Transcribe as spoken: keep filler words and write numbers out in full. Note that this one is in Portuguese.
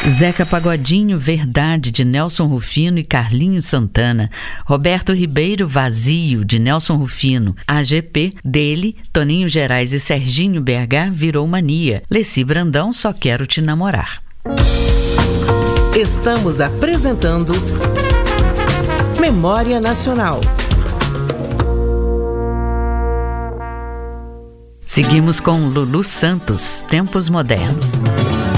Zeca Pagodinho, Verdade, de Nelson Rufino e Carlinhos Santana. Roberto Ribeiro, Vazio, de Nelson Rufino. A G P, dele, Toninho Gerais e Serginho B H, Virou Mania. Leci Brandão, Só Quero Te Namorar. Estamos apresentando Memória Nacional. Seguimos com Lulu Santos, Tempos Modernos.